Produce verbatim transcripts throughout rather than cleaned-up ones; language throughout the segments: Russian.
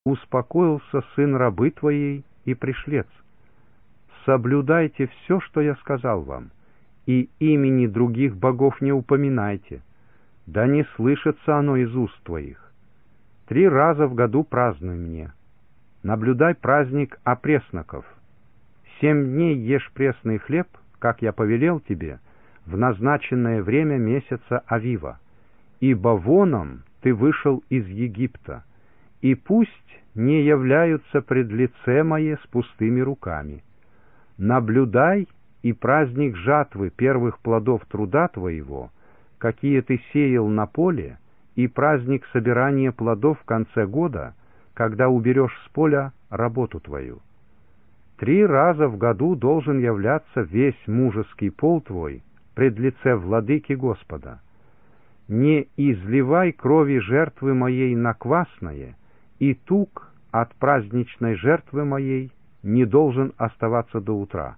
успокоился сын рабы твоей и пришлец. Соблюдайте все, что я сказал вам, и имени других богов не упоминайте, да не слышится оно из уст твоих. Три раза в году празднуй мне. Наблюдай праздник опресноков. Семь дней ешь пресный хлеб, как я повелел тебе, в назначенное время месяца Авива, ибо воном ты вышел из Египта, и пусть не являются пред лице мое с пустыми руками. Наблюдай и праздник жатвы первых плодов труда твоего, какие ты сеял на поле, и праздник собирания плодов в конце года, когда уберешь с поля работу твою. Три раза в году должен являться весь мужеский пол твой пред лице владыки Господа. Не изливай крови жертвы моей на квасное, и тук от праздничной жертвы моей не должен оставаться до утра.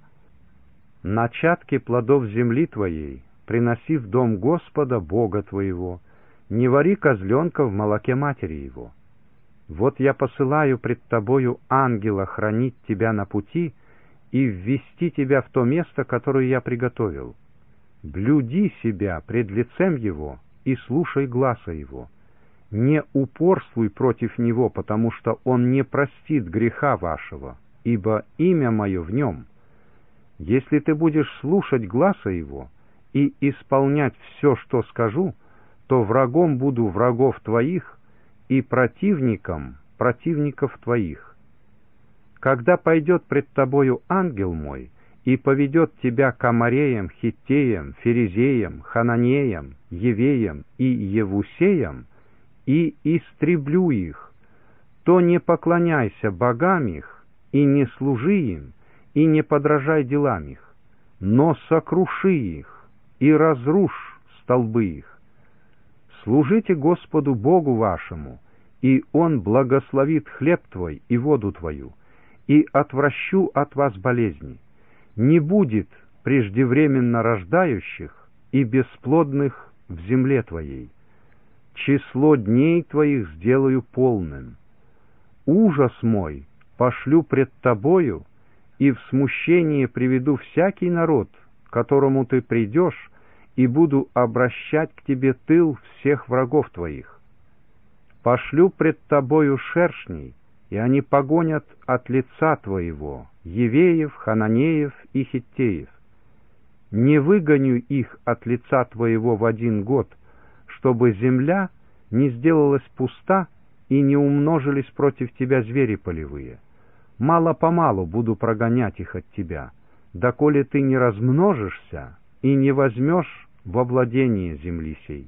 Начатки плодов земли твоей приноси в дом Господа Бога твоего, не вари козленка в молоке матери его. Вот я посылаю пред тобою ангела хранить тебя на пути и ввести тебя в то место, которое я приготовил. Блюди себя пред лицем его и слушай гласа его. Не упорствуй против него, потому что он не простит греха вашего, ибо имя мое в нем. Если ты будешь слушать гласа его и исполнять все, что скажу, то врагом буду врагов твоих и противником противников твоих. Когда пойдет пред тобою ангел мой и поведет тебя к Амореям, Хиттеям, Ферезеям, Хананеям, Евеям и Евусеям, и истреблю их, то не поклоняйся богам их, и не служи им, и не подражай делам их, но сокруши их, и разрушь столбы их. Служите Господу Богу вашему, и Он благословит хлеб твой и воду твою, и отвращу от вас болезни. Не будет преждевременно рождающих и бесплодных в земле твоей. Число дней твоих сделаю полным. Ужас мой пошлю пред тобою, и в смущение приведу всякий народ, к которому ты придешь, и буду обращать к тебе тыл всех врагов твоих. Пошлю пред тобою шершней, и они погонят от лица твоего Евеев, Хананеев и Хиттеев. Не выгоню их от лица твоего в один год, чтобы земля не сделалась пуста и не умножились против тебя звери полевые. Мало-помалу буду прогонять их от тебя, доколе ты не размножишься и не возьмешь во владение земли сей.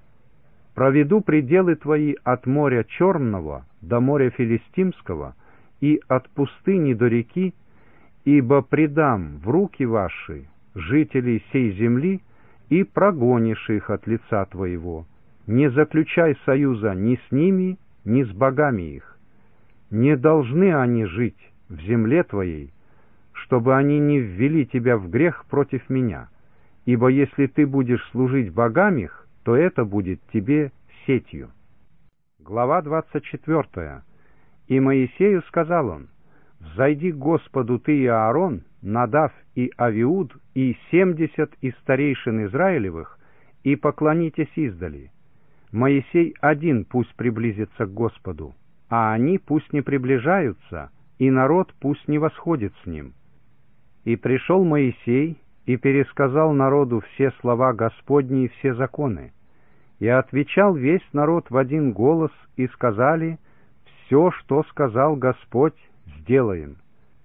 Проведу пределы твои от моря Черного до моря Филистимского и от пустыни до реки, ибо предам в руки ваши жителей сей земли, и прогонишь их от лица твоего. Не заключай союза ни с ними, ни с богами их. Не должны они жить в земле твоей, чтобы они не ввели тебя в грех против меня. Ибо если ты будешь служить богам их, то это будет тебе сетью. Глава двадцать четвертая. И Моисею сказал он: «Взойди к Господу ты и Аарон, Надав и Авиуд, и семьдесят из старейшин Израилевых, и поклонитесь издали. Моисей один пусть приблизится к Господу, а они пусть не приближаются, и народ пусть не восходит с ним». И пришел Моисей и пересказал народу все слова Господни и все законы. И отвечал весь народ в один голос, и сказали: «Все, что сказал Господь, сделаем».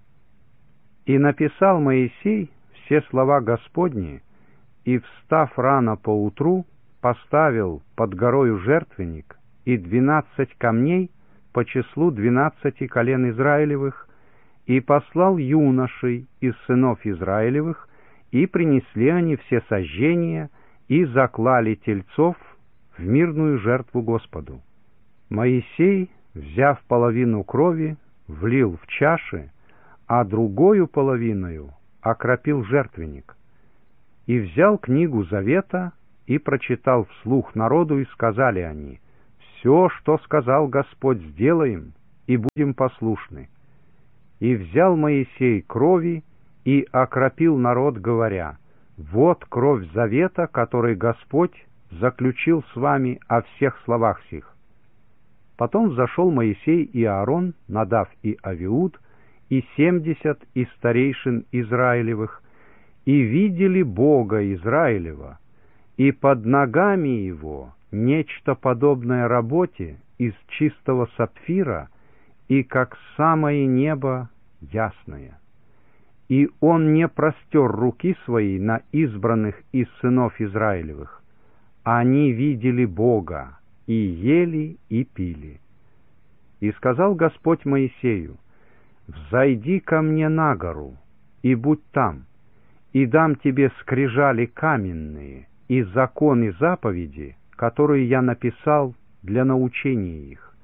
И написал Моисей все слова Господни, и, встав рано поутру, поставил под горою жертвенник и двенадцать камней по числу двенадцати колен Израилевых, и послал юношей из сынов Израилевых, и принесли они все сожжения, и заклали тельцов в мирную жертву Господу. Моисей, взяв половину крови, влил в чаши, а другою половиною окропил жертвенник. И взял книгу Завета и прочитал вслух народу, и сказали они: «Все, что сказал Господь, сделаем, и будем послушны». И взял Моисей крови и окропил народ, говоря: «Вот кровь завета, который Господь заключил с вами о всех словах сих». Потом взошел Моисей и Аарон, Надав и Авиуд, и семьдесят из старейшин Израилевых, и видели Бога Израилева, и под ногами Его нечто подобное работе из чистого сапфира, и как самое небо ясное. И Он не простер руки Своей на избранных из сынов Израилевых. Они видели Бога, и ели, и пили. И сказал Господь Моисею: «Взойди ко мне на гору, и будь там, и дам тебе скрижали каменные, и закон и заповеди, которые я написал для научения их».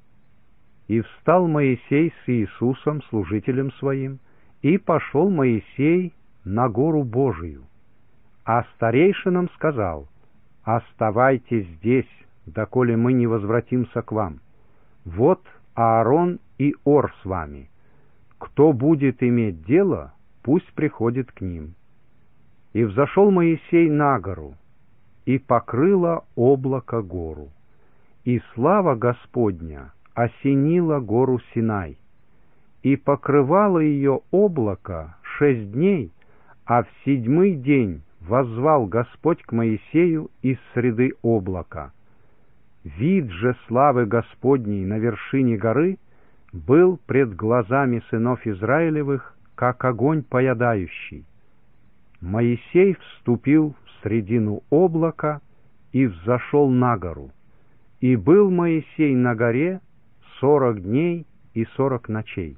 И встал Моисей с Иисусом, служителем своим, и пошел Моисей на гору Божию. А старейшинам сказал: «Оставайтесь здесь, доколе мы не возвратимся к вам. Вот Аарон и Ор с вами. Кто будет иметь дело, пусть приходит к ним». И взошел Моисей на гору, и покрыло облако гору, и слава Господня осенила гору Синай, и покрывало ее облако шесть дней, а в седьмой день воззвал Господь к Моисею из среды облака. Вид же славы Господней на вершине горы был пред глазами сынов Израилевых, как огонь поедающий. Моисей вступил в средину облака и взошел на гору. И был Моисей на горе сорок дней и сорок ночей.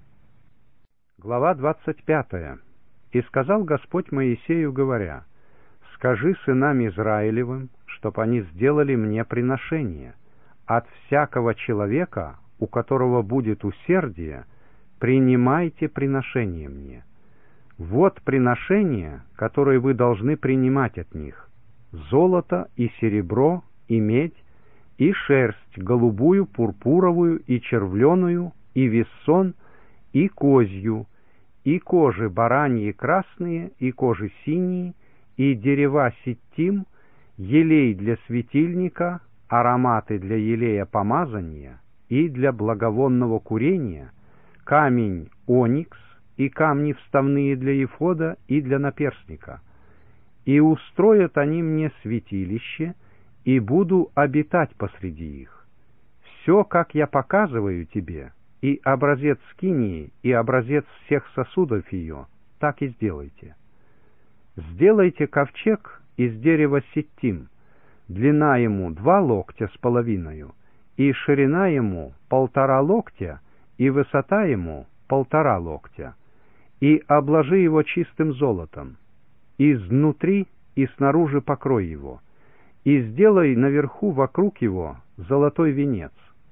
Глава двадцать пятая. «И сказал Господь Моисею, говоря: скажи сынам Израилевым, чтоб они сделали мне приношение. От всякого человека, у которого будет усердие, принимайте приношение мне. Вот приношение, которое вы должны принимать от них: золото и серебро и медь, и шерсть голубую, пурпуровую и червленую, и вессон, и козью, и кожи бараньи красные, и кожи синие, и дерева ситтим, елей для светильника, ароматы для елея помазания и для благовонного курения, камень оникс и камни вставные для ефода и для наперстника. И устроят они мне святилище, и буду обитать посреди их. Все, как я показываю тебе, и образец скинии, и образец всех сосудов ее, так и сделайте. Сделайте ковчег из дерева ситтим, длина ему два локтя с половиною, и ширина ему полтора локтя, и высота ему полтора локтя, и обложи его чистым золотом, изнутри и снаружи покрой его, и сделай наверху вокруг его золотой венец,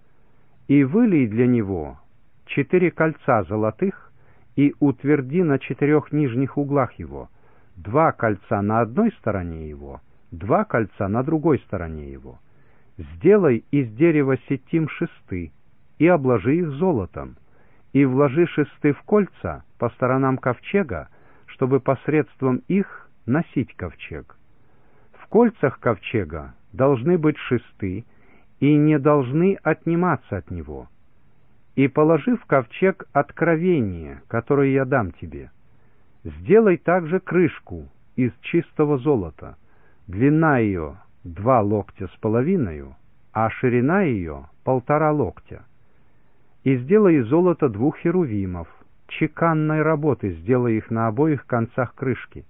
и вылей для него четыре кольца золотых, и утверди на четырех нижних углах его, два кольца на одной стороне его, два кольца на другой стороне его. Сделай из дерева ситтим шесты, и обложи их золотом, и вложи шесты в кольца по сторонам ковчега, чтобы посредством их носить ковчег. В кольцах ковчега должны быть шесты, и не должны отниматься от него. И положи в ковчег откровение, которое я дам тебе. Сделай также крышку из чистого золота, длина ее два локтя с половиною, а ширина ее полтора локтя. И сделай из золота двух херувимов, чеканной работы сделай их на обоих концах крышки.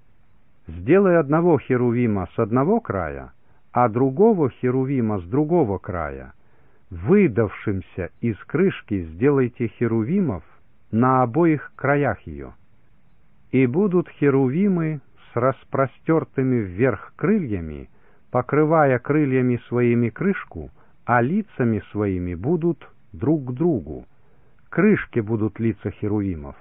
Сделай одного херувима с одного края, а другого херувима с другого края. Выдавшимся из крышки сделайте херувимов на обоих краях ее. И будут херувимы с распростертыми вверх крыльями, покрывая крыльями своими крышку, а лицами своими будут друг к другу. Крышки будут лица херувимов.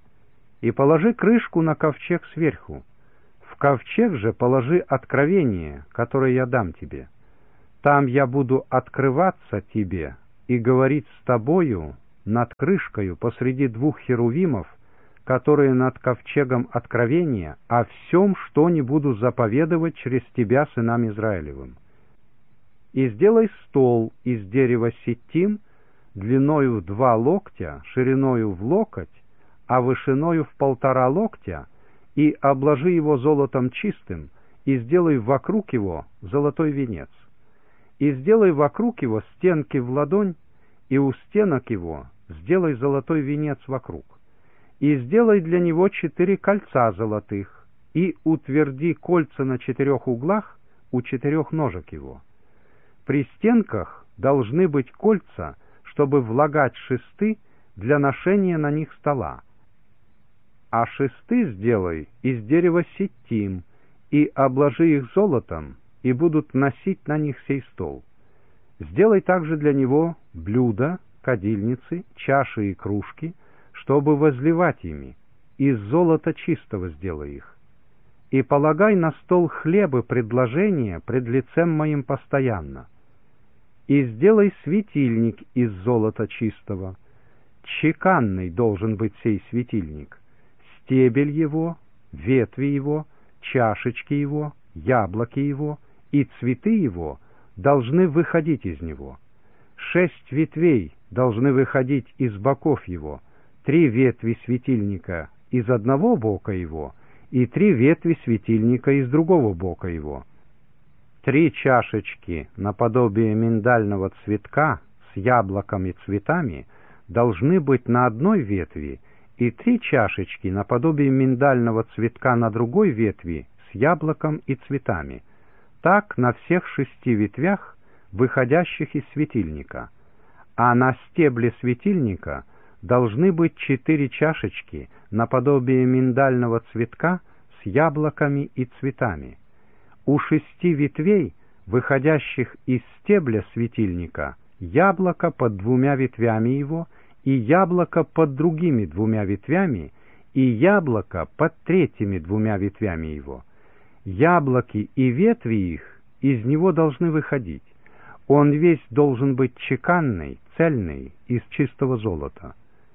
И положи крышку на ковчег сверху. В ковчег же положи откровение, которое я дам тебе. Там я буду открываться тебе и говорить с тобою над крышкою посреди двух херувимов, которые над ковчегом откровения, о всем, что не буду заповедовать через тебя сынам Израилевым. И сделай стол из дерева ситим, длиною в два локтя, шириною в локоть, а вышиною в полтора локтя, и обложи его золотом чистым, и сделай вокруг его золотой венец. И сделай вокруг его стенки в ладонь, и у стенок его сделай золотой венец вокруг. И сделай для него четыре кольца золотых, и утверди кольца на четырех углах у четырех ножек его. При стенках должны быть кольца, чтобы влагать шесты для ношения на них стола. А шесты сделай из дерева ситим, и обложи их золотом, и будут носить на них сей стол. Сделай также для него блюда, кадильницы, чаши и кружки, чтобы возливать ими, из золота чистого сделай их. И полагай на стол хлебы предложения пред лицем моим постоянно. И сделай светильник из золота чистого. Чеканный должен быть сей светильник. Стебель его, ветви его, чашечки его, яблоки его и цветы его должны выходить из него. Шесть ветвей должны выходить из боков его, три ветви светильника из одного бока его и три ветви светильника из другого бока его. Три чашечки наподобие миндального цветка с яблоком и цветами должны быть на одной ветви, и три чашечки наподобие миндального цветка на другой ветви с яблоком и цветами. Так на всех шести ветвях, выходящих из светильника. А на стебле светильника должны быть четыре чашечки наподобие миндального цветка с яблоками и цветами. У шести ветвей, выходящих из стебля светильника, яблоко под двумя ветвями его, и яблоко под другими двумя ветвями, и яблоко под третьими двумя ветвями его. Яблоки и ветви их из него должны выходить. Он весь должен быть чеканный, цельный, из чистого золота.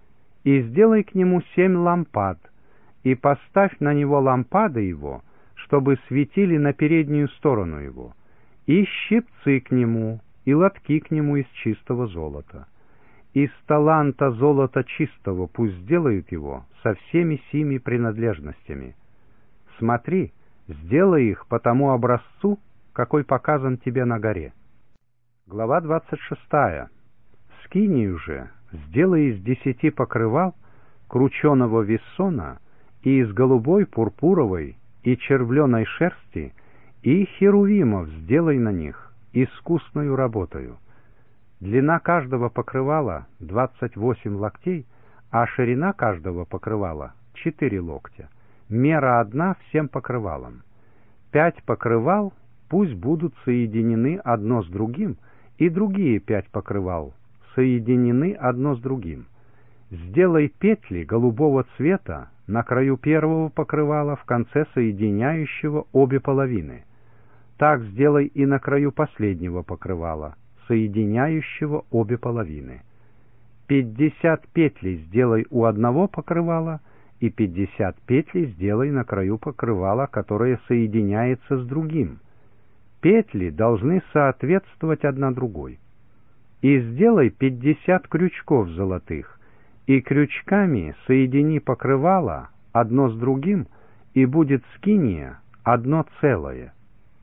И сделай к нему семь лампад, и поставь на него лампады его, чтобы светили на переднюю сторону его, и щипцы к нему, и лотки к нему из чистого золота. Из таланта золота чистого пусть сделают его со всеми сими принадлежностями. Смотри, сделай их по тому образцу, какой показан тебе на горе. Глава двадцать шестая. Скинию же сделай из десяти покрывал крученого вессона и из голубой, пурпуровой и червленой шерсти, и херувимов сделай на них искусною работою. Длина каждого покрывала двадцать восемь локтей, а ширина каждого покрывала четыре локтя. Мера одна всем покрывалам. Пять покрывал пусть будут соединены одно с другим, и другие пять покрывал соединены одно с другим. Сделай петли голубого цвета на краю первого покрывала в конце соединяющего обе половины. Так сделай и на краю последнего покрывала, соединяющего обе половины. Пятьдесят петлей сделай у одного покрывала, и пятьдесят петлей сделай на краю покрывала, которое соединяется с другим. Петли должны соответствовать одна другой. И сделай пятьдесят крючков золотых, и крючками соедини покрывало одно с другим, и будет скиния одно целое.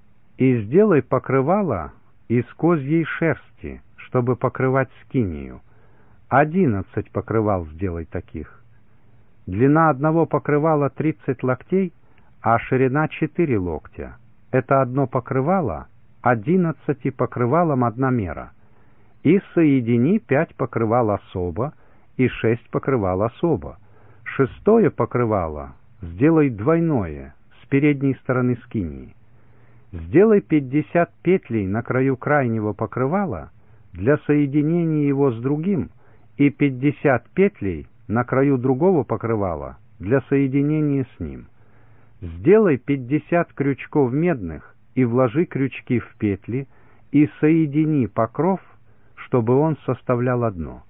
И сделай покрывало из козьей шерсти, чтобы покрывать скинию. Одиннадцать покрывал сделай таких. Длина одного покрывала тридцать локтей, а ширина четыре локтя. Это одно покрывало, одиннадцати покрывалам одна мера. И соедини пять покрывал особо, и шесть покрывал особо. Шестое покрывало сделай двойное, с передней стороны скинии. Сделай пятьдесят петлей на краю крайнего покрывала для соединения его с другим, и пятьдесят петлей на краю другого покрывала для соединения с ним. Сделай пятьдесят крючков медных и вложи крючки в петли, и соедини покров, чтобы он составлял одно.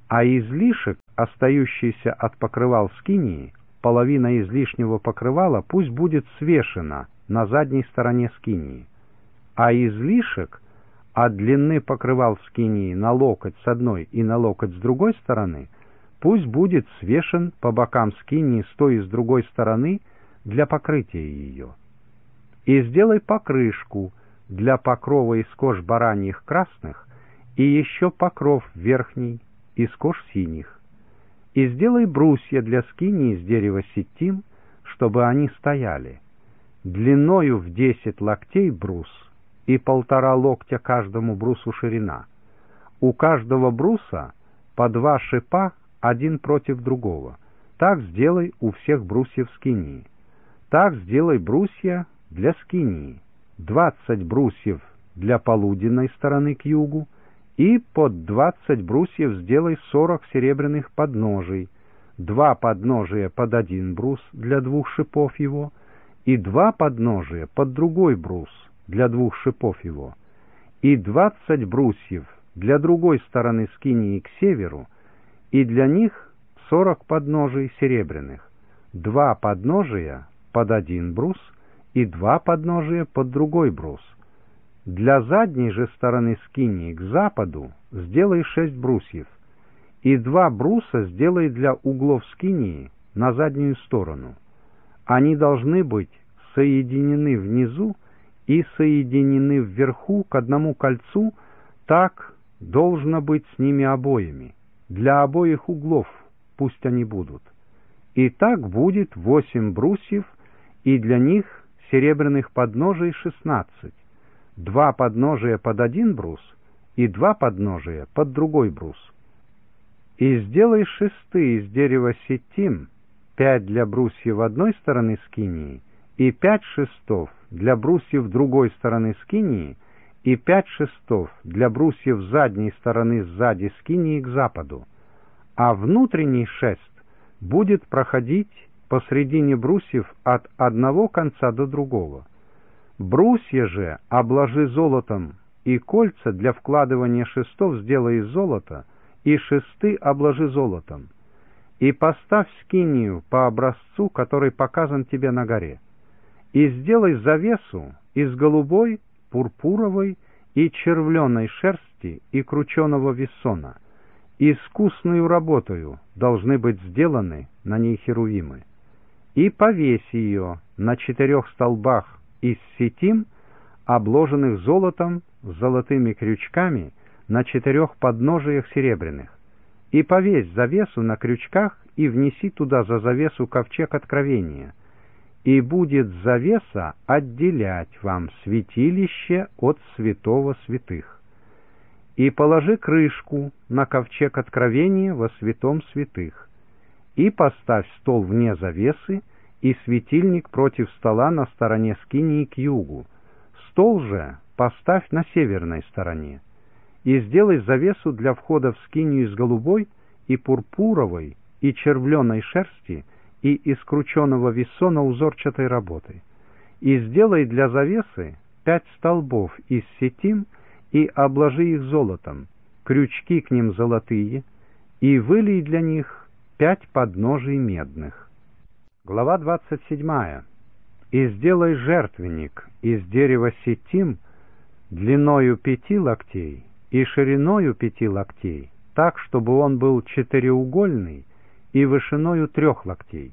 А излишек, остающийся от покрывал скинии, половина излишнего покрывала пусть будет свешена на задней стороне скинии, а излишек от длины покрывал скинии на локоть с одной и на локоть с другой стороны пусть будет свешен по бокам скинии с той и с другой стороны для покрытия ее. И сделай покрышку для покрова из кож бараньих красных и еще покров верхний из кож синих. И сделай брусья для скинии из дерева ситим, чтобы они стояли. Длиною в десять локтей брус и полтора локтя каждому брусу ширина. У каждого бруса по два шипа один против другого. Так сделай у всех брусьев скинии. Так сделай брусья для скинии. Двадцать брусьев для полуденной стороны к югу, и под двадцать брусьев сделай сорок серебряных подножий, два подножия под один брус для двух шипов его, и два подножия под другой брус для двух шипов его, и двадцать брусьев для другой стороны скинии к северу, и для них сорок подножий серебряных, два подножия под один брус и два подножия под другой брус. Для задней же стороны скинии к западу сделай шесть брусьев, и два бруса сделай для углов скинии на заднюю сторону. Они должны быть соединены внизу и соединены вверху к одному кольцу, так должно быть с ними обоими. Для обоих углов пусть они будут. И так будет восемь брусьев, и для них серебряных подножий шестнадцать. Два подножия под один брус и два подножия под другой брус. И сделай шесты из дерева ситим, пять для брусьев одной стороны скинии, и пять шестов для брусьев другой стороны скинии, и пять шестов для брусьев задней стороны сзади скинии к западу. А внутренний шест будет проходить посредине брусьев от одного конца до другого. Брусья же обложи золотом, и кольца для вкладывания шестов сделай из золота, и шесты обложи золотом. И поставь скинию по образцу, который показан тебе на горе. И сделай завесу из голубой, пурпуровой и червленой шерсти и крученого вессона. Искусную работою должны быть сделаны на ней херувимы. И повесь ее на четырех столбах из ситим, обложенных золотом с золотыми крючками на четырех подножиях серебряных. И повесь завесу на крючках и внеси туда за завесу ковчег откровения. И будет завеса отделять вам святилище от святого святых. И положи крышку на ковчег откровения во святом святых. И поставь стол вне завесы, и светильник против стола на стороне скинии к югу. Стол же поставь на северной стороне. И сделай завесу для входа в скинию из голубой и пурпуровой и червленой шерсти и из крученого вессона узорчатой работы. И сделай для завесы пять столбов из ситим и обложи их золотом, крючки к ним золотые, и вылей для них пять подножий медных. Глава двадцать седьмая. И сделай жертвенник из дерева ситим длиною пяти локтей и шириною пяти локтей, так, чтобы он был четыреугольный и вышиною трех локтей.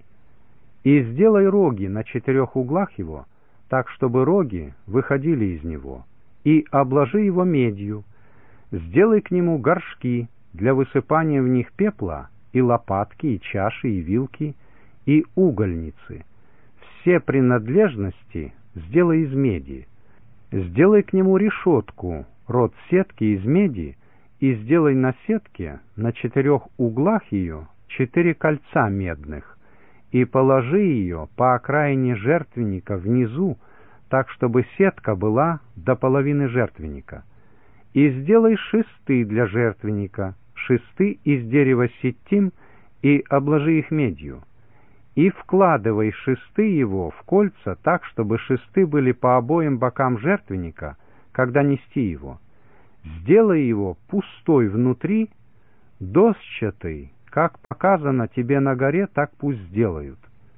И сделай роги на четырех углах его, так, чтобы роги выходили из него, и обложи его медью. Сделай к нему горшки для высыпания в них пепла, и лопатки, и чаши, и вилки, и угольницы. Все принадлежности сделай из меди. Сделай к нему решетку, род сетки из меди, и сделай на сетке на четырех углах ее четыре кольца медных, и положи ее по окраине жертвенника внизу, так, чтобы сетка была до половины жертвенника. И сделай шесты для жертвенника, шесты из дерева ситим, и обложи их медью. И вкладывай шесты его в кольца так, чтобы шесты были по обоим бокам жертвенника, когда нести его. Сделай его пустой внутри, Досчатый, как показано тебе на горе, так пусть сделают.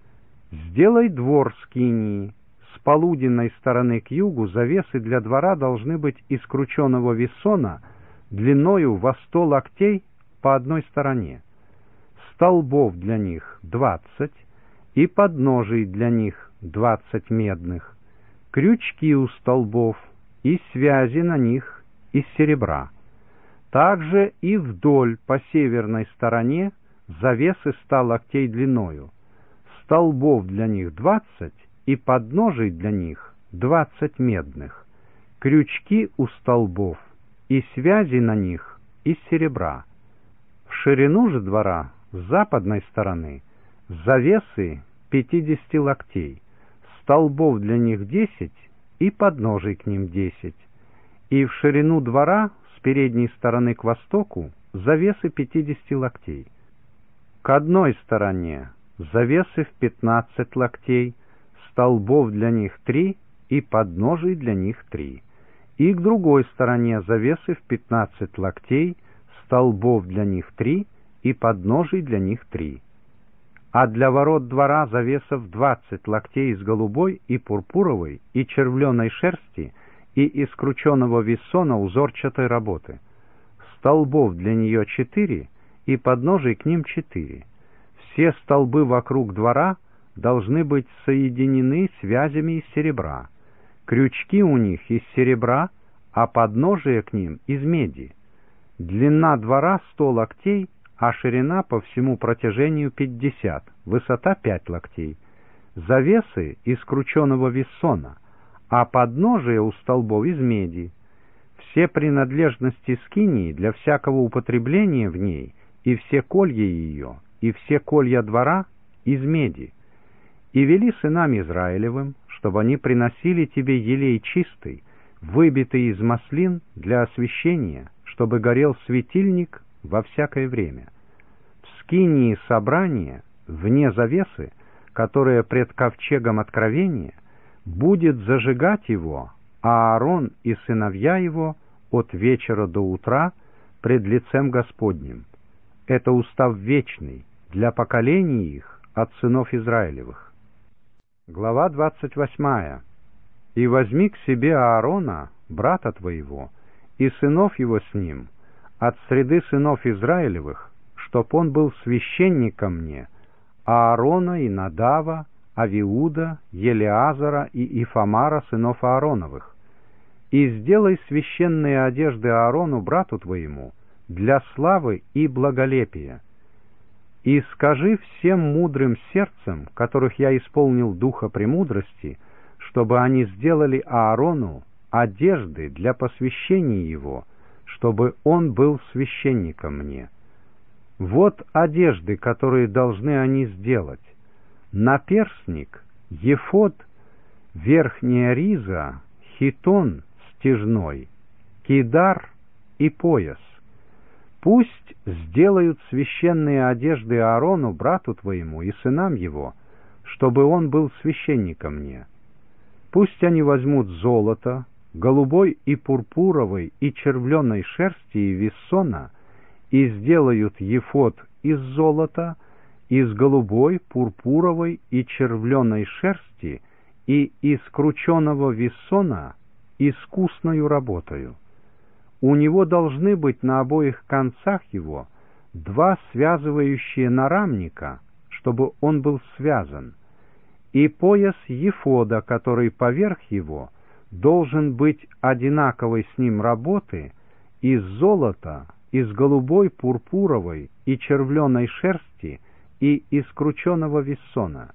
Сделай двор скинии. С полуденной стороны к югу завесы для двора должны быть из крученого вессона длиною во сто локтей по одной стороне. Столбов для них двадцать, и подножий для них двадцать медных, крючки у столбов и связи на них из серебра. Также и вдоль по северной стороне завесы ста локтей длиною, столбов для них двадцать, и подножий для них двадцать медных, крючки у столбов и связи на них из серебра. В ширину же двора с западной стороны завесы пятидесяти локтей, столбов для них десять и подножий к ним десять, и в ширину двора с передней стороны к востоку завесы пятидесяти локтей. К одной стороне завесы в пятнадцать локтей, столбов для них три и подножий для них три, и к другой стороне завесы в пятнадцать локтей, столбов для них три и подножий для них три. А для ворот двора завеса в двадцать локтей из голубой и пурпуровой и червленой шерсти и из крученого вессона узорчатой работы, столбов для нее четыре и подножий к ним четыре. Все столбы вокруг двора должны быть соединены связями из серебра, крючки у них из серебра, а подножие к ним из меди. Длина двора сто локтей, а ширина по всему протяжению пятьдесят, высота пять локтей. Завесы из крученого вессона, а подножие у столбов из меди. Все принадлежности скинии для всякого употребления в ней, и все колья ее, и все колья двора из меди. И вели сынам Израилевым, чтобы они приносили тебе елей чистый, выбитый из маслин для освящения, чтобы горел светильник во всякое время. В скинии собрания, вне завесы, которая пред ковчегом откровения, будет зажигать его Аарон и сыновья его от вечера до утра пред лицем Господним. Это устав вечный для поколений их от сынов Израилевых. Глава двадцать восьмая. «И возьми к себе Аарона, брата твоего, и сынов его с ним, от среды сынов Израилевых, чтоб он был священником мне, Аарона и Надава, Авиуда, Елеазара и Ифамара, сынов Аароновых. И сделай священные одежды Аарону, брату твоему, для славы и благолепия. И скажи всем мудрым сердцем, которых я исполнил духа премудрости, чтобы они сделали Аарону одежды для посвящения его, чтобы он был священником мне. Вот одежды, которые должны они сделать: наперстник, ефод, верхняя риза, хитон стяжной, кидар и пояс. Пусть сделают священные одежды Аарону, брату твоему, и сынам его, чтобы он был священником мне. Пусть они возьмут золото, голубой и пурпуровой и червленой шерсти и вессона, и сделают ефод из золота, из голубой, пурпуровой и червленой шерсти и из крученого вессона искусною работою. У него должны быть на обоих концах его два связывающие нарамника, чтобы он был связан, и пояс ефода, который поверх его должен быть одинаковой с ним работы, из золота, из голубой, пурпуровой и червленой шерсти и из крученого вессона.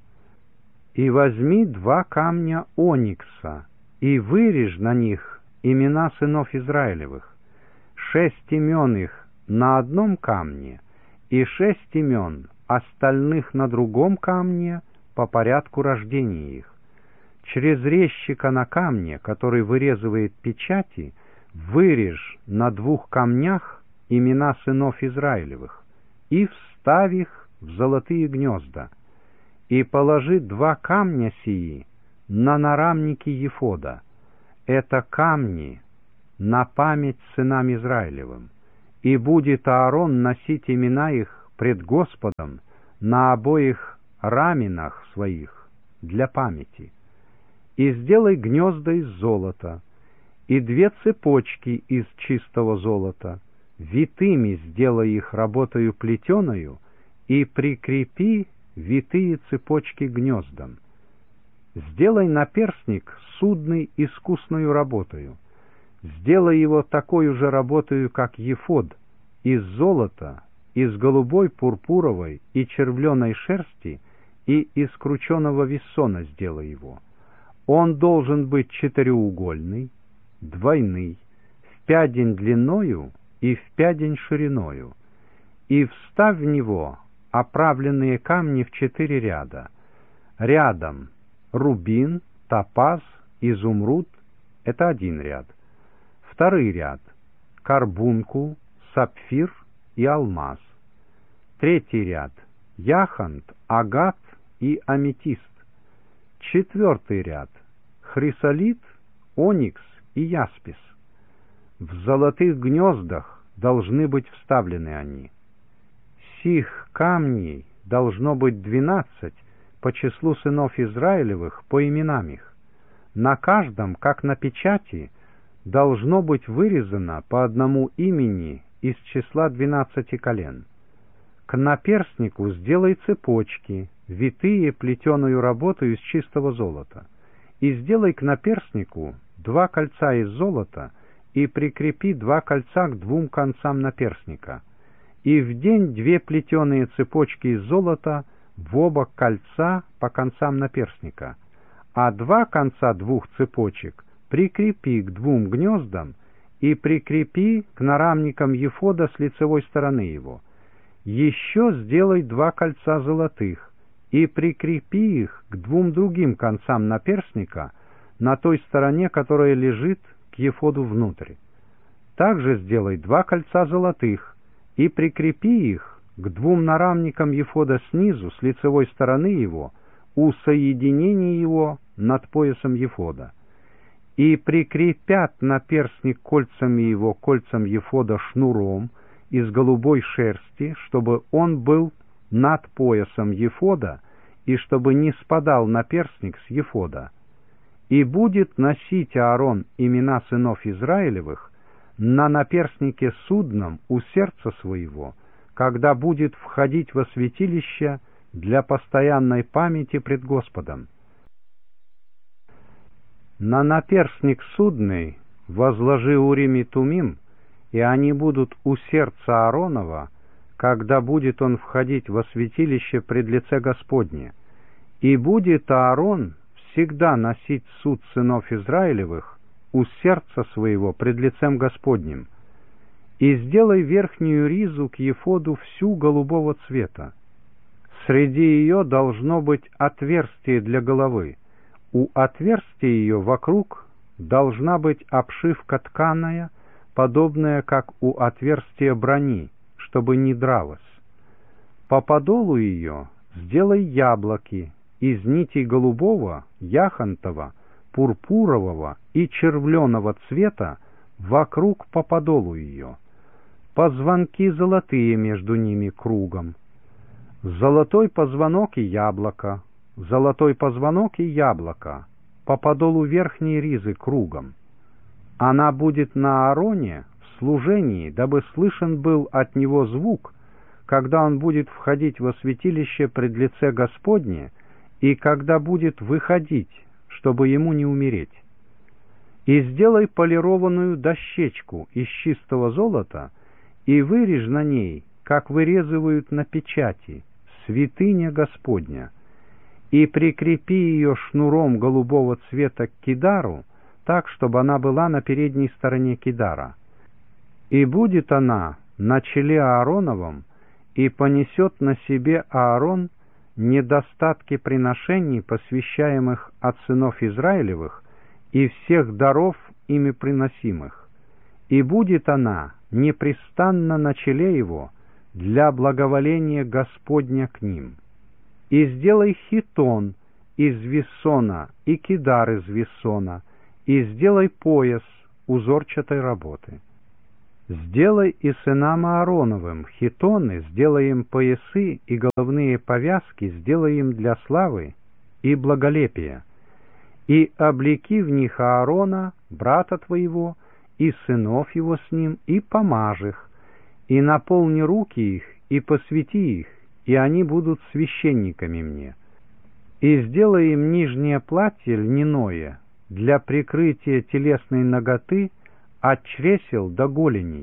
И возьми два камня оникса, и вырежь на них имена сынов Израилевых, шесть имен их на одном камне и шесть имен остальных на другом камне по порядку рождения их. Через резчика на камне, который вырезывает печати, вырежь на двух камнях имена сынов Израилевых и вставь их в золотые гнезда, и положи два камня сии на нарамники ефода. Это камни на память сынам Израилевым, и будет Аарон носить имена их пред Господом на обоих раменах своих для памяти. И сделай гнезда из золота, и две цепочки из чистого золота, витыми сделай их работою плетеною, и прикрепи витые цепочки гнездам. Сделай наперстник судный искусную работою, сделай его такой же работою, как ефод, из золота, из голубой, пурпуровой и червленой шерсти, и из крученого вессона сделай его. Он должен быть четыреугольный, двойный, в пядень длиною и в пядень шириною, и вставь в него оправленные камни в четыре ряда. Рядом рубин, топаз, изумруд — это один ряд. Второй ряд — карбункул, сапфир и алмаз. Третий ряд — яхонт, агат и аметист. Четвертый ряд — хрисолит, оникс и яспис. В золотых гнездах должны быть вставлены они. Сих камней должно быть двенадцать по числу сынов Израилевых по именам их. На каждом, как на печати, должно быть вырезано по одному имени из числа двенадцати колен. К наперстнику сделай цепочки, витые плетеную работу из чистого золота, и сделай к наперстнику два кольца из золота и прикрепи два кольца к двум концам наперстника, и вдень две плетеные цепочки из золота в оба кольца по концам наперстника, а два конца двух цепочек прикрепи к двум гнездам и прикрепи к нарамникам ефода с лицевой стороны его. Еще сделай два кольца золотых и прикрепи их к двум другим концам наперстника на той стороне, которая лежит к ефоду внутрь. Также сделай два кольца золотых и прикрепи их к двум нарамникам ефода снизу с лицевой стороны его у соединения его над поясом ефода. И прикрепят наперстник кольцами его кольцам ефода шнуром из голубой шерсти, чтобы он был над поясом ефода, и чтобы не спадал наперстник с ефода. И будет носить Аарон имена сынов Израилевых на наперстнике судном у сердца своего, когда будет входить во святилище для постоянной памяти пред Господом. На наперстник судный возложи Урим и Тумим, и они будут у сердца Ааронова, когда будет он входить во святилище пред лице Господне. И будет Аарон всегда носить суд сынов Израилевых у сердца своего пред лицем Господним. И сделай верхнюю ризу к ефоду всю голубого цвета. Среди ее должно быть отверстие для головы. У отверстия ее вокруг должна быть обшивка тканая, подобная, как у отверстия брони, чтобы не дралась. По подолу ее сделай яблоки из нитей голубого, яхонтового, пурпурового и червленого цвета вокруг по подолу ее. Позвонки золотые между ними кругом. Золотой позвонок и яблоко, золотой позвонок и яблоко, по подолу верхней ризы кругом. Она будет на Аароне в служении, дабы слышен был от него звук, когда он будет входить во святилище пред лице Господне, и когда будет выходить, чтобы ему не умереть. И сделай полированную дощечку из чистого золота, и вырежь на ней, как вырезывают на печати, святыня Господня, и прикрепи ее шнуром голубого цвета к кидару, так, чтобы она была на передней стороне кидара. И будет она на челе Аароновом, и понесет на себе Аарон недостатки приношений, посвящаемых от сынов Израилевых, и всех даров ими приносимых. И будет она непрестанно на челе его для благоволения Господня к ним. И сделай хитон из вессона и кидар из вессона, и сделай пояс узорчатой работы. Сделай и сынам Аароновым хитоны, сделай им поясы и головные повязки, сделай им для славы и благолепия, и облеки в них Аарона, брата твоего, и сынов его с ним, и помажь их, и наполни руки их, и посвяти их, и они будут священниками мне. И сделай им нижнее платье льняное для прикрытия телесной наготы от чресел до голеней.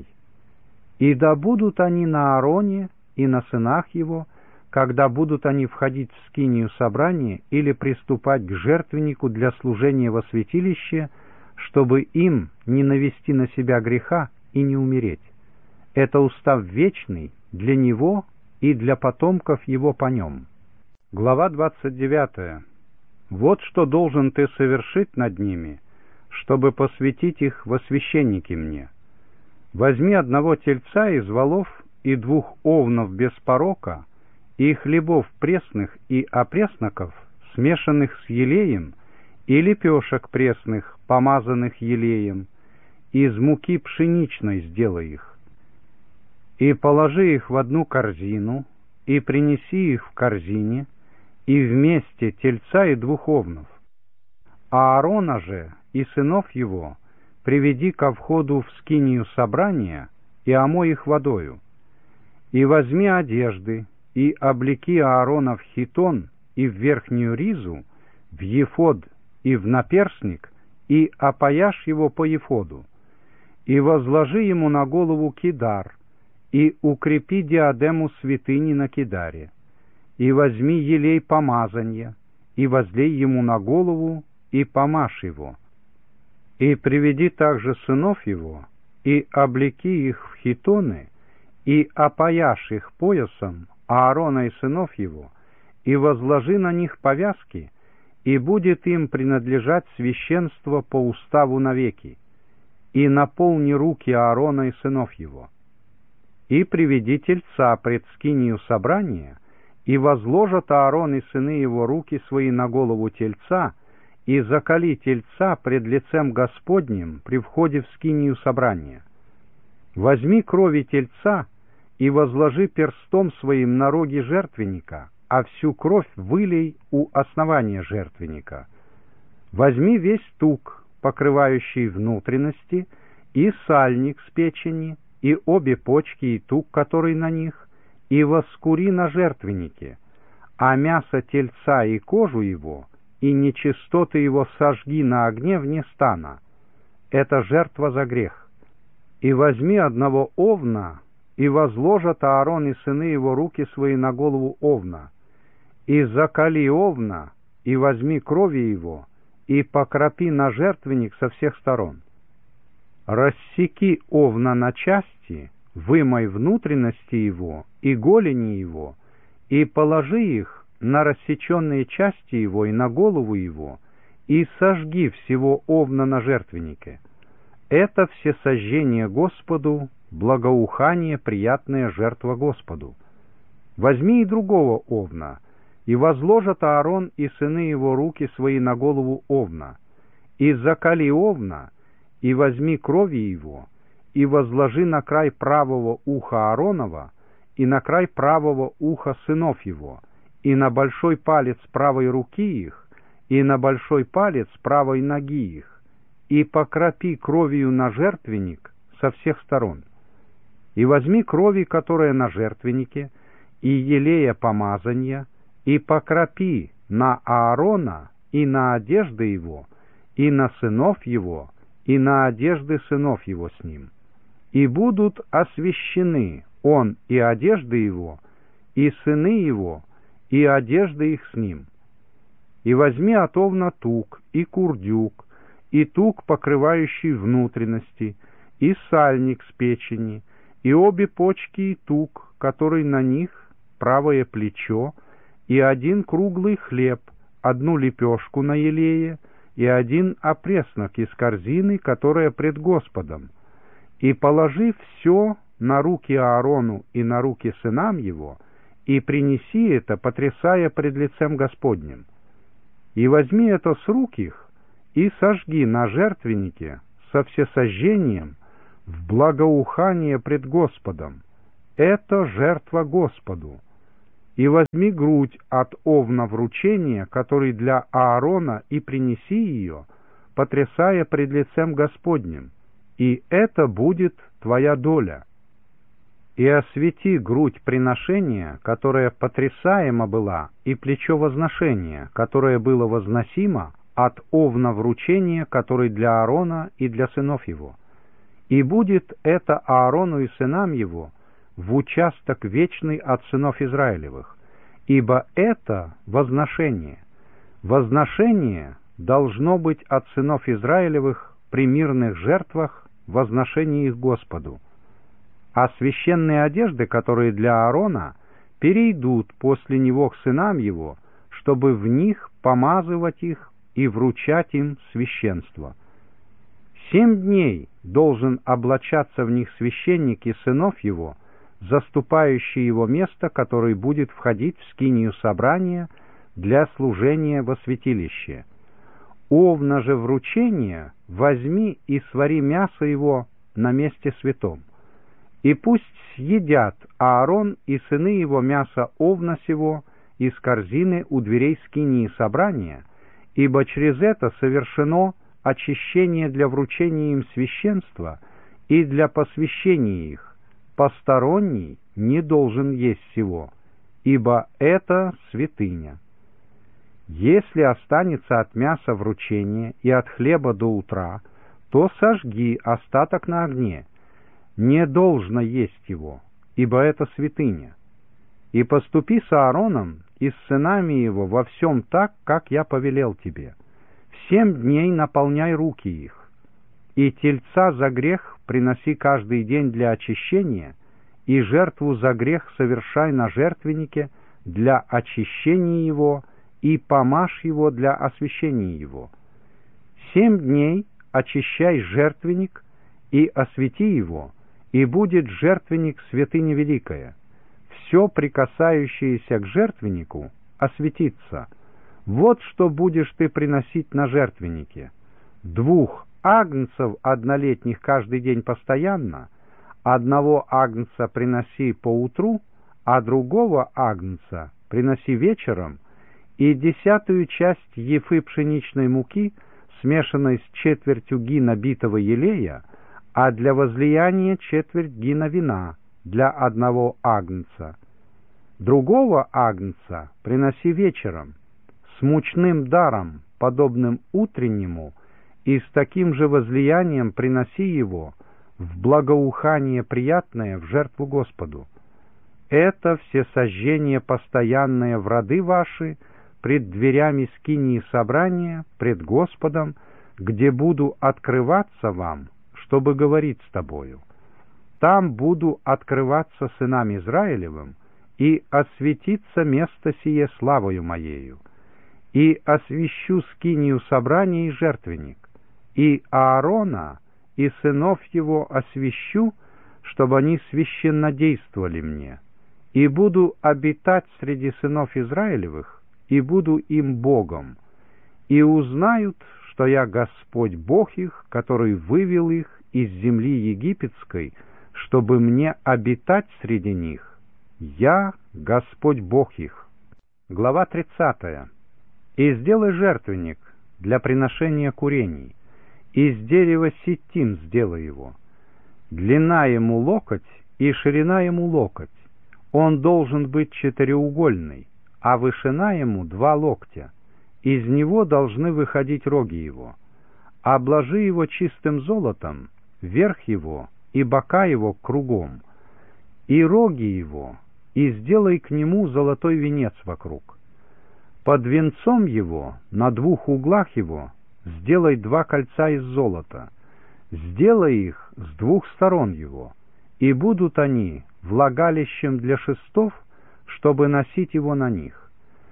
И да будут они на Аароне и на сынах его, когда будут они входить в скинию собрания или приступать к жертвеннику для служения во святилище, чтобы им не навести на себя греха и не умереть. Это устав вечный для него и для потомков его по нем. Глава двадцать девятая. Вот что должен ты совершить над ними, чтобы посвятить их во священники мне. Возьми одного тельца из волов и двух овнов без порока, и хлебов пресных и опресноков, смешанных с елеем, и лепешек пресных, помазанных елеем, из муки пшеничной сделай их. И положи их в одну корзину, и принеси их в корзине, и вместе тельца и двух овнов. А Аарона же и сынов его приведи ко входу в скинию собрания и омой их водою. И возьми одежды, и облеки Аарона в хитон и в верхнюю ризу, в ефод и в наперсник, и опояшь его по ефоду, и возложи ему на голову кидар, и укрепи диадему святыни на кидаре, и возьми елей помазанья, и возлей ему на голову, и помажь его. И приведи также сынов его, и облеки их в хитоны, и опояшь их поясом Аарона и сынов его, и возложи на них повязки, и будет им принадлежать священство по уставу навеки, и наполни руки Аарона и сынов его. И приведи тельца пред скинию собрания, и возложат Аарон и сыны его руки свои на голову тельца, и закали тельца пред лицем Господним при входе в скинию собрания. Возьми крови тельца и возложи перстом своим на роги жертвенника, а всю кровь вылей у основания жертвенника. Возьми весь тук, покрывающий внутренности, и сальник с печени, и обе почки, и тук, который на них, и воскури на жертвеннике, а мясо тельца и кожу его, и нечистоты его сожги на огне вне стана. Это жертва за грех. И возьми одного овна, и возложат Аарон и сыны его руки свои на голову овна, и закали овна, и возьми крови его, и покропи на жертвенник со всех сторон. Рассеки овна на части, вымой внутренности его и голени его, и положи их на рассеченные части его и на голову его, и сожги всего овна на жертвеннике. Это всесожжение Господу, благоухание, приятная жертва Господу. Возьми и другого овна, и возложат Аарон и сыны его руки свои на голову овна, и закали овна, и возьми крови его, и возложи на край правого уха Ааронова, и на край правого уха сынов его, и на большой палец правой руки их, и на большой палец правой ноги их, и покропи кровью на жертвенник со всех сторон. И возьми крови, которая на жертвеннике, и елея помазанья, и покропи на Аарона и на одежды его, и на сынов его, и на одежды сынов его с ним. И будут освящены он и одежды его, и сыны его, и одежды их с ним. И возьми от овна тук, и курдюк, и тук, покрывающий внутренности, и сальник с печени, и обе почки и тук, который на них, правое плечо, и один круглый хлеб, одну лепешку на елее, и один опреснок из корзины, которая пред Господом, и положи все на руки Аарону и на руки сынам его, и принеси это, потрясая пред лицем Господним. И возьми это с рук их, и сожги на жертвеннике со всесожжением в благоухание пред Господом. Это жертва Господу. И возьми грудь от овна вручения, который для Аарона, и принеси ее, потрясая пред лицем Господним, и это будет твоя доля. И освети грудь приношения, которая потрясаема была, и плечо возношения, которое было возносимо от овна вручения, который для Аарона и для сынов его. И будет это Аарону и сынам его в участок вечный от сынов Израилевых, ибо это возношение. Возношение должно быть от сынов Израилевых при мирных жертвах, возношение их Господу. А священные одежды, которые для Аарона, перейдут после него к сынам его, чтобы в них помазывать их и вручать им священство. Семь дней должен облачаться в них священник и сынов его, заступающий его место, который будет входить в скинию собрания для служения во святилище. Овна же вручения возьми и свари мясо его на месте святом. И пусть съедят Аарон и сыны его мясо овна сего из корзины у дверей скинии собрания, ибо через это совершено очищение для вручения им священства и для посвящения их. Посторонний не должен есть сего, ибо это святыня. Если останется от мяса вручения и от хлеба до утра, то сожги остаток на огне. Не должно есть его, ибо это святыня. И поступи с Аароном и с сынами его во всем так, как я повелел тебе. В семь дней наполняй руки их. И тельца за грех приноси каждый день для очищения, и жертву за грех совершай на жертвеннике для очищения его, и помажь его для освящения его. Семь дней очищай жертвенник и освети его, и будет жертвенник святыня великая. Все прикасающееся к жертвеннику осветится. Вот что будешь ты приносить на жертвеннике: двух агнцев однолетних каждый день постоянно, одного агнца приноси поутру, а другого агнца приноси вечером, и десятую часть ефы пшеничной муки, смешанной с четвертью гина битого елея, а для возлияния четверть гина вина для одного агнца. Другого агнца приноси вечером, с мучным даром, подобным утреннему, и с таким же возлиянием приноси его в благоухание приятное в жертву Господу. Это всесожжение постоянное в роды ваши, пред дверями скинии собрания, пред Господом, где буду открываться вам, чтобы говорить с тобою. Там буду открываться сынам Израилевым, и осветится место сие славою моею, и освящу скинию собрания и жертвенник, и Аарона и сынов его освящу, чтобы они священнодействовали мне, и буду обитать среди сынов Израилевых, и буду им Богом, и узнают, что я Господь Бог их, который вывел их из земли египетской, чтобы мне обитать среди них. Я Господь Бог их. Глава тридцатая. И сделай жертвенник для приношения курений, из дерева ситим сделай его. Длина ему локоть и ширина ему локоть. Он должен быть четыреугольный, а вышина ему два локтя. Из него должны выходить роги его. Обложи его чистым золотом, верх его и бока его кругом, и роги его, и сделай к нему золотой венец вокруг. Под венцом его, на двух углах его, сделай два кольца из золота. Сделай их с двух сторон его, и будут они влагалищем для шестов, чтобы носить его на них.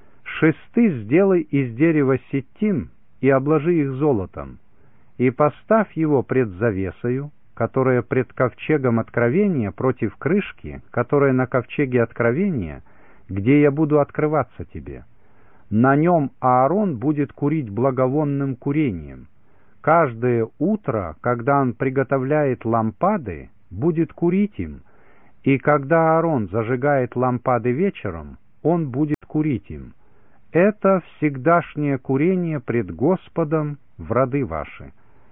Шесты сделай из дерева ситим и обложи их золотом, и поставь его пред завесою, которая пред ковчегом откровения против крышки, которая на ковчеге откровения, где я буду открываться тебе. На нем Аарон будет курить благовонным курением. каждое утро, когда он приготовляет лампады, будет курить им, и когда Аарон зажигает лампады вечером, он будет курить им. Это всегдашнее курение пред Господом в роды ваши.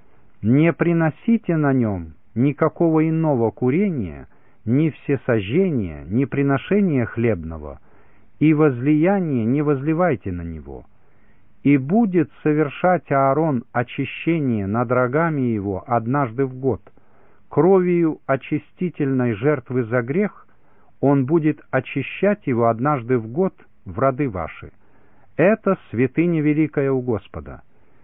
Не приносите на нем никакого иного курения, ни всесожжения, ни приношения хлебного, и возлияние не возливайте на него. И будет совершать Аарон очищение над рогами его однажды в год. Кровью очистительной жертвы за грех он будет очищать его однажды в год в роды ваши. Это святыня великая у Господа.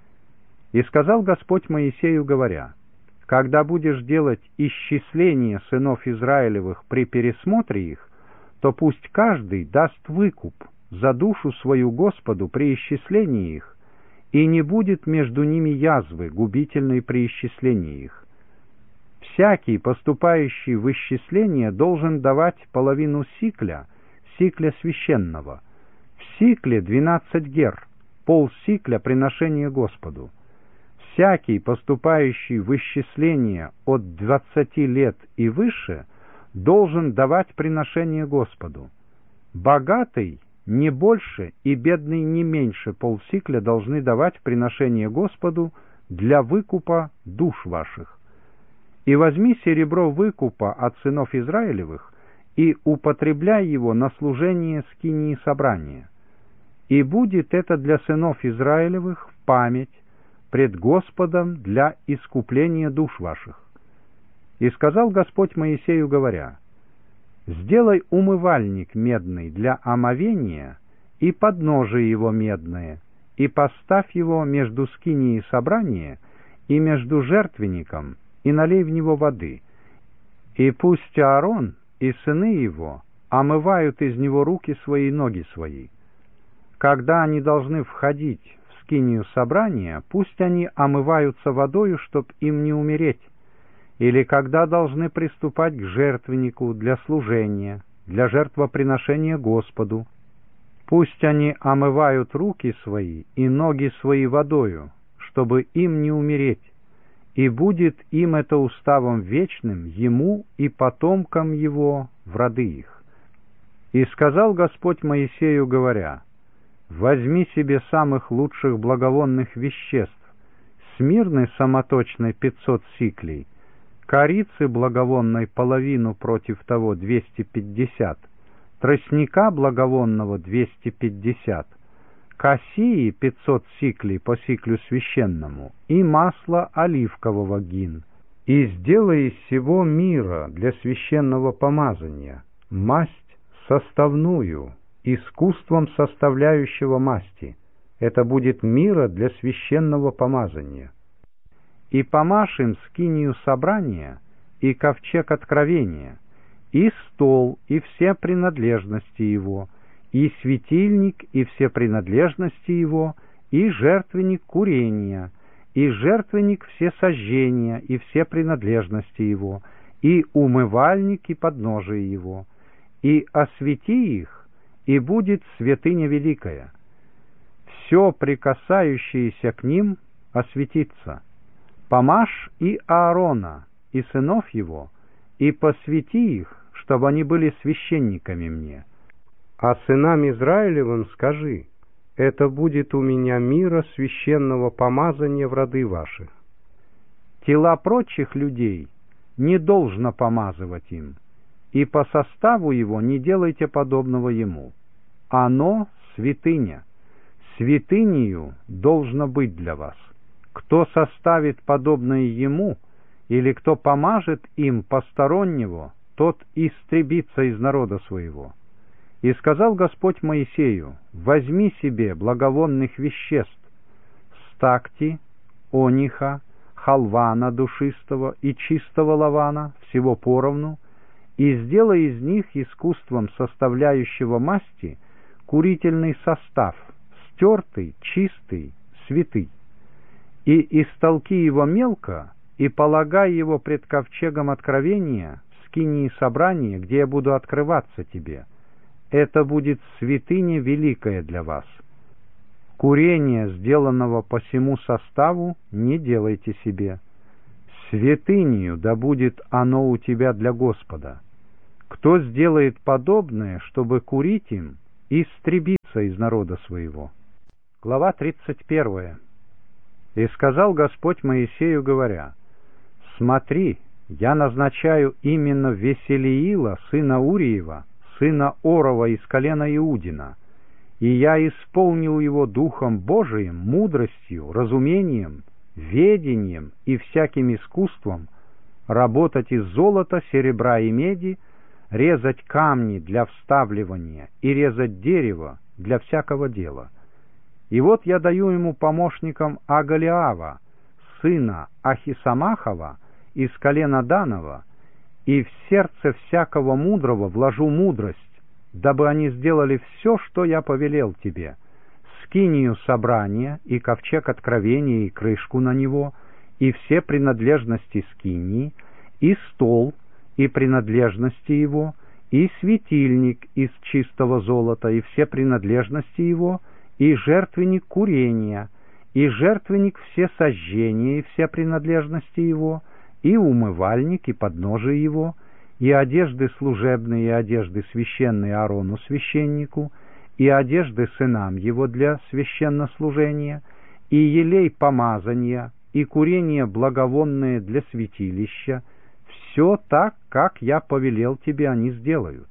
И сказал Господь Моисею, говоря: когда будешь делать исчисление сынов Израилевых при пересмотре их, то пусть каждый даст выкуп за душу свою Господу при исчислении их, и не будет между ними язвы, губительной при исчислении их. Всякий, поступающий в исчисление, должен давать половину сикля, сикля священного. В сикле двенадцать гер, полсикля приношения Господу. Всякий, поступающий в исчисление от двадцати лет и выше, должен давать приношение Господу. Богатый не больше и бедный не меньше полсикля должны давать приношение Господу для выкупа душ ваших. И возьми серебро выкупа от сынов Израилевых и употребляй его на служение скинии собрания. И будет это для сынов Израилевых в память пред Господом для искупления душ ваших. И сказал Господь Моисею, говоря: сделай умывальник медный для омовения и подножие его медное, и поставь его между скинией собрания и между жертвенником, и налей в него воды. И пусть Аарон и сыны его омывают из него руки свои и ноги свои. Когда они должны входить в скинию собрания, пусть они омываются водою, чтоб им не умереть. Или когда должны приступать к жертвеннику для служения, для жертвоприношения Господу, пусть они омывают руки свои и ноги свои водою, чтобы им не умереть, и будет им это уставом вечным, ему и потомкам его в роды их. И сказал Господь Моисею, говоря: возьми себе самых лучших благовонных веществ, смирны самоточной пятьсот сиклей, корицы благовонной половину против того двести пятьдесят, тростника благовонного двести пятьдесят, кассии пятьсот сиклей по сиклю священному и масло оливкового гин. И сделай из всего мира для священного помазания масть составную, искусством составляющего масти. Это будет мира для священного помазания. И помажь им скинию собрания и ковчег откровения, и стол, и все принадлежности его, и светильник, и все принадлежности его, и жертвенник курения, и жертвенник всесожжения, и все принадлежности его, и умывальник, и подножие его, и освети их, и будет святыня великая. Все прикасающееся к ним осветится. Помажь и Аарона, и сынов его, и посвяти их, чтобы они были священниками мне. А сынам Израилевым скажи: это будет у меня мира священного помазания в роды ваши. Тела прочих людей не должно помазывать им, и по составу его не делайте подобного ему. Оно святыня, святынею должно быть для вас. Кто составит подобное ему, или кто помажет им постороннего, тот истребится из народа своего. И сказал Господь Моисею: возьми себе благовонных веществ, стакти, ониха, халвана душистого и чистого лавана, всего поровну, и сделай из них искусством составляющего масти курительный состав, стертый, чистый, святый. И истолки его мелко, и полагай его пред ковчегом откровения в скинии собрания, где я буду открываться тебе. Это будет святыня великая для вас. Курение, сделанного по сему составу, не делайте себе. Святынею да будет оно у тебя для Господа. Кто сделает подобное, чтобы курить им, истребится из народа своего». Глава тридцать первая. «И сказал Господь Моисею, говоря: смотри, я назначаю именно Веселиила, сына Уриева, сына Орова из колена Иудина, и я исполнил его Духом Божиим, мудростью, разумением, ведением и всяким искусством работать из золота, серебра и меди, резать камни для вставливания и резать дерево для всякого дела. И вот я даю ему помощником Агалиава, сына Ахисамахова, из колена Данова, и в сердце всякого мудрого вложу мудрость, дабы они сделали все, что я повелел тебе: скинию собрания и ковчег откровения и крышку на него, и все принадлежности скинии, и стол и принадлежности его, и светильник из чистого золота и все принадлежности его, и жертвенник курения, и жертвенник всесожжения и все принадлежности его, и умывальник и подножие его, и одежды служебные, и одежды священные Аарону священнику, и одежды сынам его для священнослужения, и елей помазания, и курение благовонное для святилища, все так, как я повелел тебе, они сделают.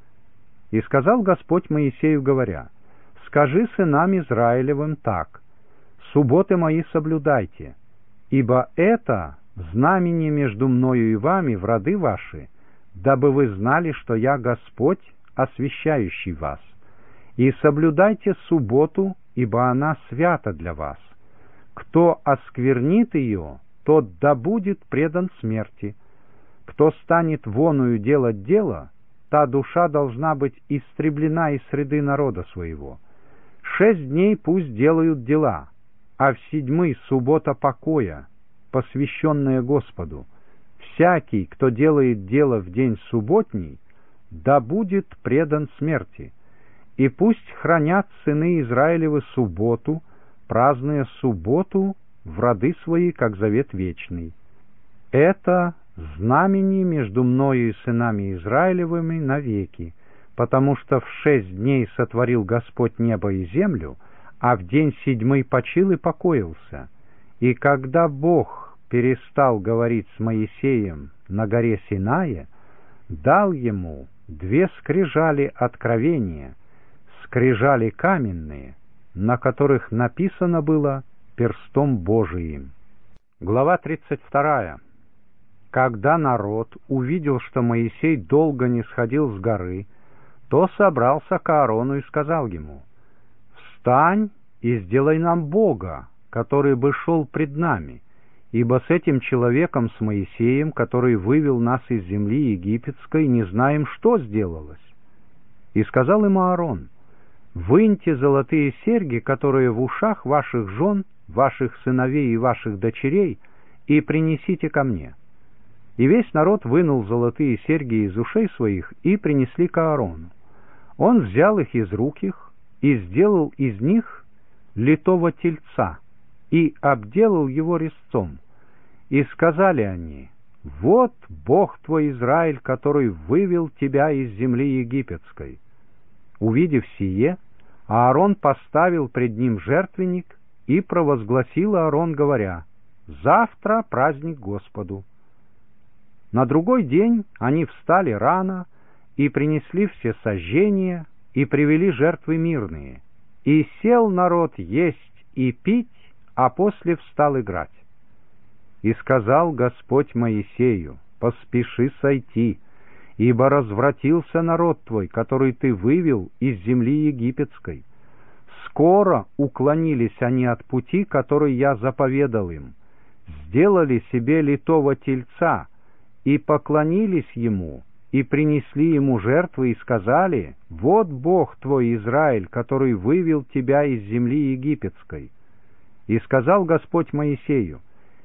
И сказал Господь Моисею, говоря: скажи сынам Израилевым так: субботы мои соблюдайте, ибо это знамение между мною и вами в роды ваши, дабы вы знали, что я Господь, освящающий вас. И соблюдайте субботу, ибо она свята для вас. Кто осквернит ее, тот да будет предан смерти. Кто станет воною делать дело, та душа должна быть истреблена из среды народа своего. Шесть дней пусть делают дела, а в седьмый суббота покоя, посвященная Господу. Всякий, кто делает дело в день субботний, да будет предан смерти. И пусть хранят сыны Израилевы субботу, празднуя субботу в роды свои, как завет вечный. Это знамение между мною и сынами Израилевыми навеки, потому что в шесть дней сотворил Господь небо и землю, а в день седьмой почил и покоился. И когда Бог перестал говорить с Моисеем на горе Синая, дал ему две скрижали откровения, скрижали каменные, на которых написано было перстом Божиим. Глава тридцать вторая. Когда народ увидел, что Моисей долго не сходил с горы, то собрался к Аарону и сказал ему: «Встань и сделай нам Бога, который бы шел пред нами, ибо с этим человеком, с Моисеем, который вывел нас из земли египетской, не знаем, что сделалось». И сказал им Аарон: «Выньте золотые серьги, которые в ушах ваших жен, ваших сыновей и ваших дочерей, и принесите ко мне». И весь народ вынул золотые серьги из ушей своих и принесли к Аарону. Он взял их из рук их и сделал из них литого тельца и обделал его резцом. И сказали они: «Вот Бог твой Израиль, который вывел тебя из земли египетской». Увидев сие, Аарон поставил пред ним жертвенник и провозгласил Аарон, говоря: «Завтра праздник Господу». На другой день они встали рано и принесли все сожжения и привели жертвы мирные. И сел народ есть и пить, а после встал играть. И сказал Господь Моисею: «Поспеши сойти, ибо развратился народ твой, который ты вывел из земли египетской. Скоро уклонились они от пути, который я заповедал им, сделали себе литого тельца, и поклонились ему, и принесли ему жертвы, и сказали: «Вот Бог твой Израиль, который вывел тебя из земли египетской». И сказал Господь Моисею: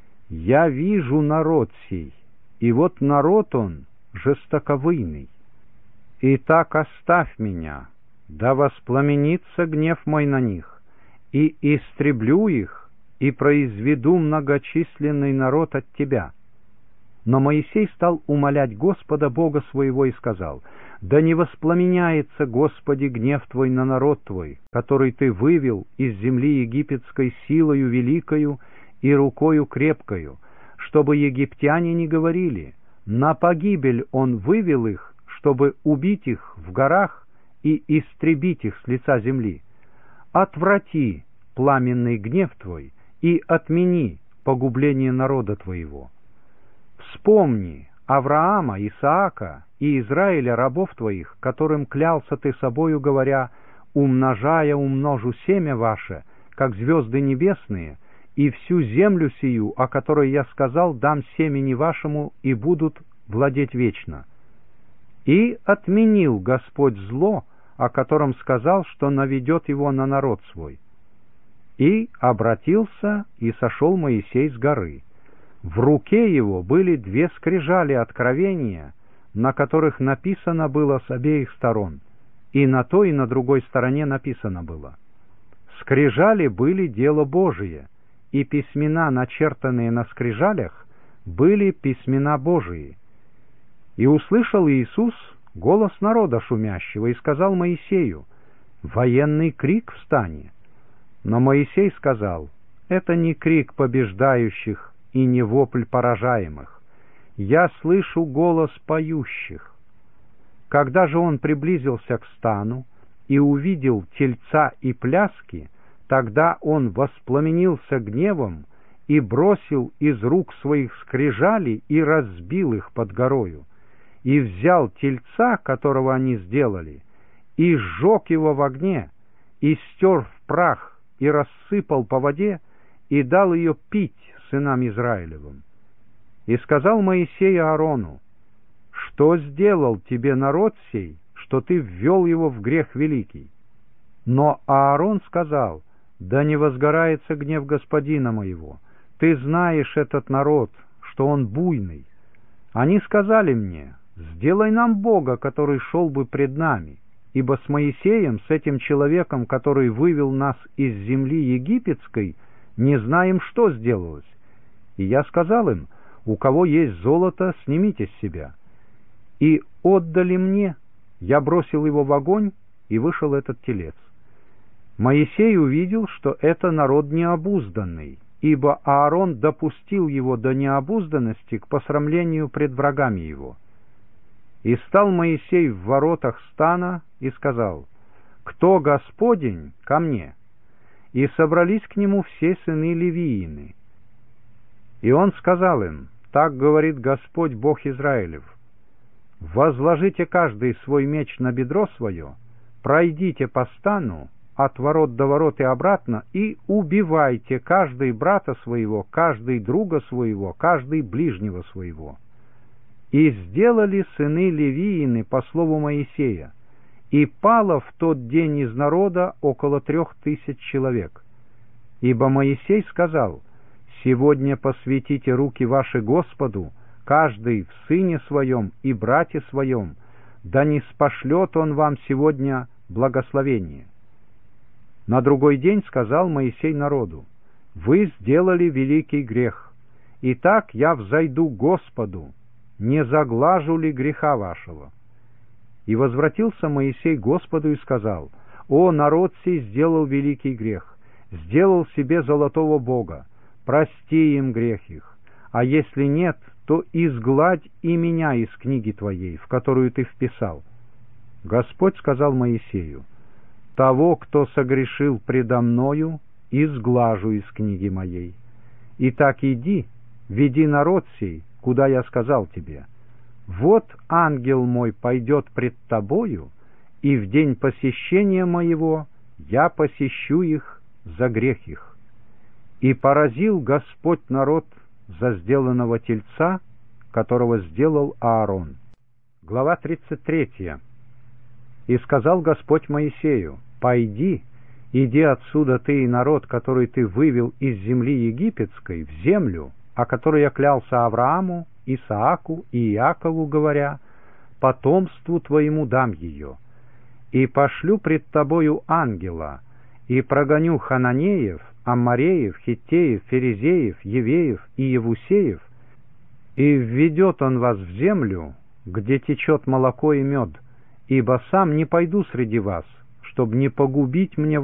«Я вижу народ сей, и вот народ он жестоковыйный. Итак, оставь меня, да воспламенится гнев мой на них, и истреблю их, и произведу многочисленный народ от тебя». Но Моисей стал умолять Господа Бога своего и сказал: «Да не воспламеняется, Господи, гнев Твой на народ Твой, который Ты вывел из земли египетской силою великою и рукою крепкою, чтобы египтяне не говорили: на погибель Он вывел их, чтобы убить их в горах и истребить их с лица земли. Отврати пламенный гнев Твой и отмени погубление народа Твоего. Вспомни Авраама, Исаака и Израиля, рабов Твоих, которым клялся Ты собою, говоря: умножая умножу семя ваше, как звезды небесные, и всю землю сию, о которой я сказал, дам семени вашему, и будут владеть вечно. И отменил Господь зло, о котором сказал, что наведет его на народ свой. И обратился, и сошел Моисей с горы. В руке его были две скрижали откровения, на которых написано было с обеих сторон, и на той, и на другой стороне написано было. Скрижали были дело Божие, и письмена, начертанные на скрижалях, были письмена Божии. И услышал Иисус голос народа шумящего, и сказал Моисею: военный крик встане. Но Моисей сказал: это не крик побеждающих и не вопль поражаемых. Я слышу голос поющих. Когда же он приблизился к стану и увидел тельца и пляски, тогда он воспламенился гневом и бросил из рук своих скрижали и разбил их под горою, и взял тельца, которого они сделали, и сжег его в огне, и стер в прах, и рассыпал по воде, и дал ее пить сынам Израилевым. И сказал Моисей Аарону: что сделал тебе народ сей, что ты ввел его в грех великий? Но Аарон сказал: да не возгорается гнев господина моего, ты знаешь этот народ, что он буйный. Они сказали мне: сделай нам Бога, который шел бы пред нами, ибо с Моисеем, с этим человеком, который вывел нас из земли египетской, не знаем, что сделалось. И я сказал им: у кого есть золото, снимите с себя. И отдали мне, я бросил его в огонь, и вышел этот телец. Моисей увидел, что это народ необузданный, ибо Аарон допустил его до необузданности к посрамлению пред врагами его. И стал Моисей в воротах стана и сказал: кто Господень, ко мне. И собрались к нему все сыны Левиины. И он сказал им: так говорит Господь Бог Израилев: возложите каждый свой меч на бедро свое, пройдите по стану от ворот до ворот и обратно, и убивайте каждый брата своего, каждый друга своего, каждый ближнего своего. И сделали сыны Левиины по слову Моисея, и пало в тот день из народа около трех тысяч человек. Ибо Моисей сказал: сегодня посвятите руки ваши Господу, каждый в сыне своем и брате своем, да не спошлет он вам сегодня благословение. На другой день сказал Моисей народу: вы сделали великий грех, итак я взойду к Господу, не заглажу ли греха вашего? И возвратился Моисей к Господу и сказал: о, народ сей сделал великий грех, сделал себе золотого бога, прости им грех их, а если нет, то изгладь и меня из книги твоей, в которую ты вписал. Господь сказал Моисею: того, кто согрешил предо мною, изглажу из книги моей. Итак иди, веди народ сей, куда я сказал тебе. Вот ангел мой пойдет пред тобою, и в день посещения моего я посещу их за грех их. И поразил Господь народ за сделанного тельца, которого сделал Аарон. Глава тридцать третья. И сказал Господь Моисею: пойди, иди отсюда ты и народ, который ты вывел из земли египетской, в землю, о которой я клялся Аврааму, Исааку и Иакову, говоря: потомству твоему дам ее. И пошлю пред тобою ангела, и прогоню хананеев, аммореев, хиттеев, ферезеев, евеев и евусеев, и введет он вас в землю, где течет молоко и мед, ибо сам не пойду среди вас, чтобы не погубить мне